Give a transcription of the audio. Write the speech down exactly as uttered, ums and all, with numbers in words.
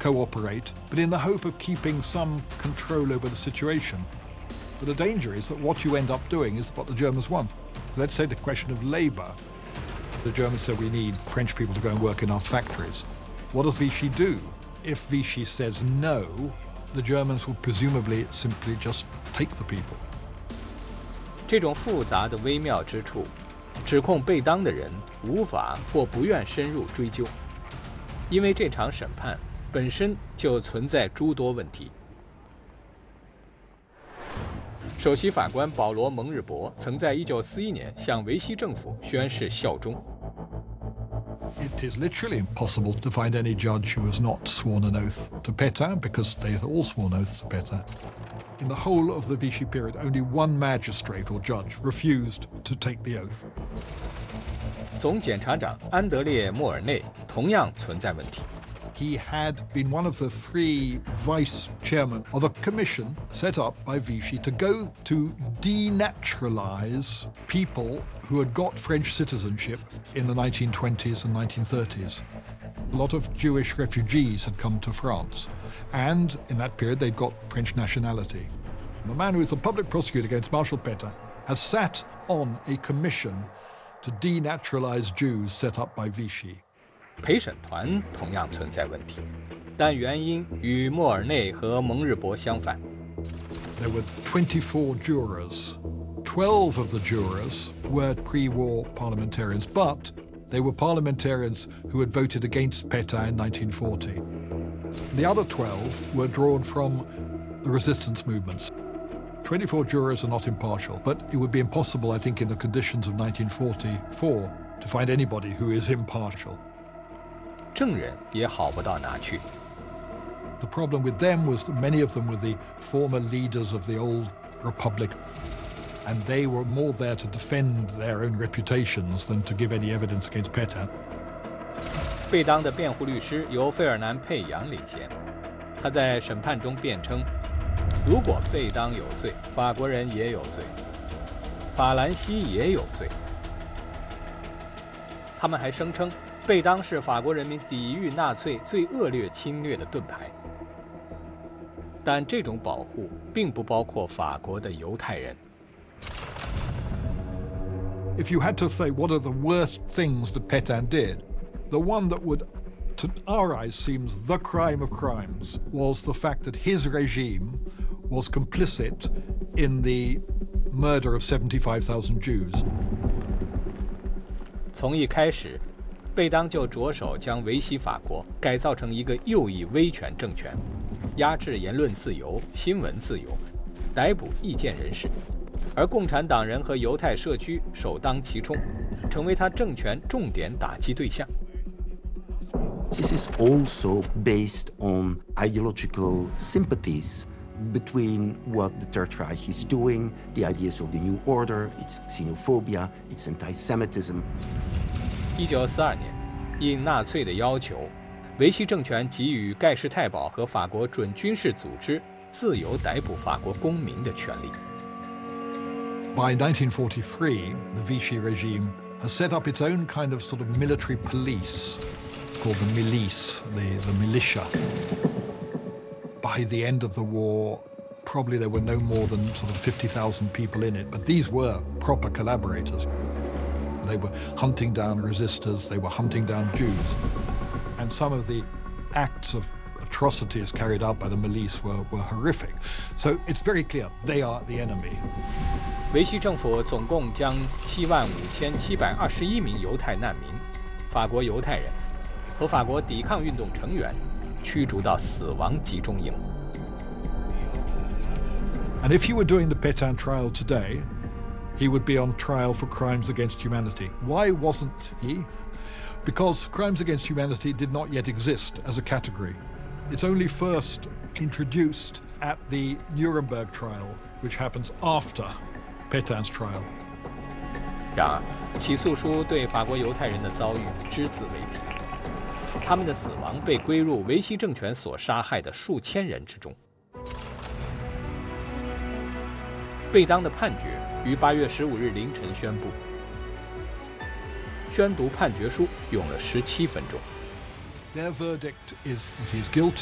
cooperate, but in the hope of keeping some control over the situation. But the danger is that what you end up doing is what the Germans want. So let's say the question of labour. The Germans said we need French people to go and work in our factories. What does Vichy do? If Vichy says no, the Germans will presumably simply just take the people. 这种复杂的微妙之处，指控贝当的人无法或不愿深入追究，因为这场审判本身就存在诸多问题。首席法官保罗·蒙日博曾在一九四一年向维希政府宣誓效忠。 It is literally impossible to find any judge who has not sworn an oath to Pétain, because they had all sworn oaths to Pétain. In the whole of the Vichy period, only one magistrate or judge refused to take the oath. 总检察长安德烈·莫尔内同样存在问题。 He had been one of the three vice chairmen of a commission set up by Vichy to go to denaturalize people who had got French citizenship in the nineteen twenties and nineteen thirties. A lot of Jewish refugees had come to France, and in that period they'd got French nationality. The man who is the public prosecutor against Marshal Pétain has sat on a commission to denaturalize Jews set up by Vichy. 陪审团同样存在问题，但原因与莫尔内和蒙日博相反。 There were twenty-four jurors. Twelve of the jurors were pre-war parliamentarians, but they were parliamentarians who had voted against Pétain in nineteen forty. The other twelve were drawn from the resistance movements. twenty-four jurors are not impartial, but it would be impossible, I think, in the conditions of nineteen forty-four to find anybody who is impartial. 证人也好不到哪去。 The problem with them was that many of them were the former leaders of the old republic, and they were more there to defend their own reputations than to give any evidence against Pétain. 贝当的辩护律师由费尔南·佩扬领衔，他在审判中辩称，如果贝当有罪，法国人也有罪，法兰西也有罪。他们还声称，贝当是法国人民抵御纳粹最恶劣侵略的盾牌。但这种保护并不包括法国的犹太人。 If you had to say what are the worst things that Pétain did, the one that would, to our eyes, seems the crime of crimes was the fact that his regime was complicit in the murder of seventy-five thousand Jews. 从一开始，贝当就着手将维希法国改造成一个右翼威权政权，压制言论自由、新闻自由，逮捕意见人士，而共产党人和犹太社区首当其冲，成为他政权重点打击对象。 This is also based on ideological sympathies between what the Third Reich is doing, the ideas of the New Order, its xenophobia, its anti-Semitism. 一九四二年，应纳粹的要求，维希政权给予盖世太保和法国准军事组织自由逮捕法国公民的权利。 By nineteen forty-three, the Vichy regime has set up its own kind of sort of military police called the milice, the, the militia. By the end of the war, probably there were no more than sort of fifty thousand people in it, but these were proper collaborators. They were hunting down resistors, they were hunting down Jews. And some of the acts of atrocities carried out by the milice were, were horrific. So it's very clear they are the enemy. 维希政府总共将七万五千七百二十一名犹太难民、法国犹太人和法国抵抗运动成员驱逐到死亡集中营。 And if you were doing the Pétain trial today, he would be on trial for crimes against humanity. Why wasn't he? Because crimes against humanity did not yet exist as a category. It's only first introduced at the Nuremberg trial, which happens after Pétain's trial. 然而，起诉书对法国犹太人的遭遇只字未提，他们的死亡被归入维希政权所杀害的数千人之中。贝当的判决于八月十五日凌晨宣布。宣读判决书用了十七分钟。 Their verdict is that he is guilty